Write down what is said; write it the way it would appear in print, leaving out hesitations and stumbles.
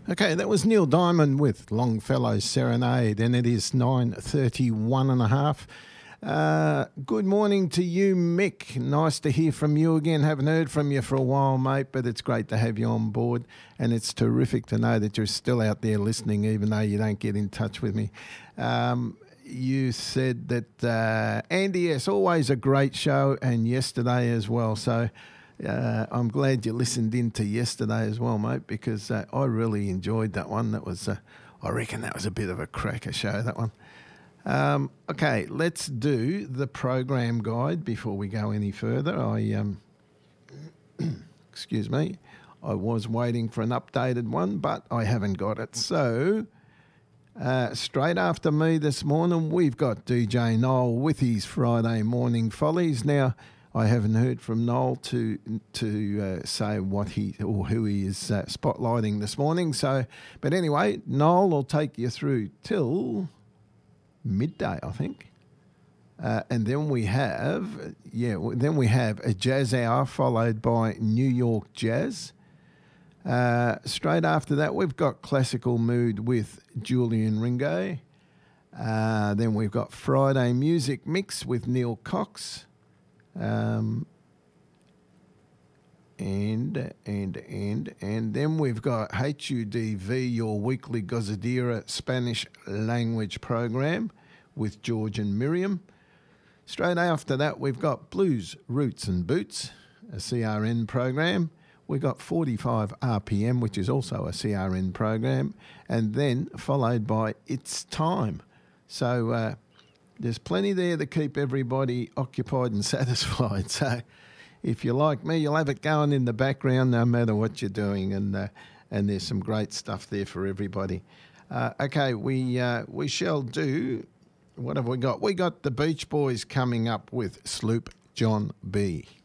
Okay, that was Neil Diamond with Longfellow's Serenade, and it is 9:31 and a half. Good morning to you, Mick. Nice to hear from you again. Haven't heard from you for a while, mate, but it's great to have you on board, and it's terrific to know that you're still out there listening, even though you don't get in touch with me. You said that, Andy, yes, always a great show, and yesterday as well, so... I'm glad you listened in to yesterday as well, mate, because I really enjoyed that one. That was, I reckon that was a bit of a cracker show, that one. Okay, let's do the program guide before we go any further. Excuse me, I was waiting for an updated one, but I haven't got it. So, straight after me this morning, we've got DJ Noel with his Friday morning follies. Now, I haven't heard from Noel to say what he or who he is spotlighting this morning. So, but anyway, Noel will take you through till midday, I think, and then we have a jazz hour followed by New York Jazz. Straight after that, we've got Classical Mood with Julian Ringo. Then we've got Friday Music Mix with Neil Cox. And then we've got HUDV, your weekly Gozadera Spanish language program with George and Miriam. Straight after that, we've got Blues, Roots and Boots, a CRN program. We've got 45 RPM, which is also a CRN program, and then followed by It's Time. So, there's plenty there to keep everybody occupied and satisfied. So if you're like me, you'll have it going in the background no matter what you're doing, and there's some great stuff there for everybody. Okay, we shall do, what have we got? We got the Beach Boys coming up with Sloop John B.